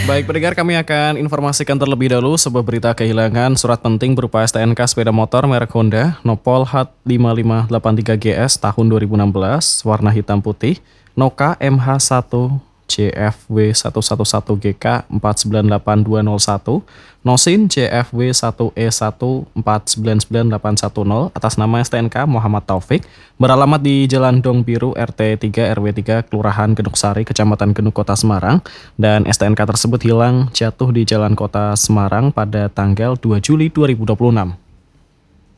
Baik pendengar, kami akan informasikan terlebih dahulu sebuah berita kehilangan surat penting berupa STNK sepeda motor merek Honda Nopol H5583GS tahun 2016 warna hitam putih, Noka MH1 CFW 111GK 498201, Nosin CFW 1E1 499810 atas nama STNK Muhammad Taufik, beralamat di Jalan Dong Biru RT 3 RW 3 Kelurahan Genuk Sari, Kecamatan Genuk, Kota Semarang, dan STNK tersebut hilang jatuh di Jalan Kota Semarang pada tanggal 2 Juli 2026.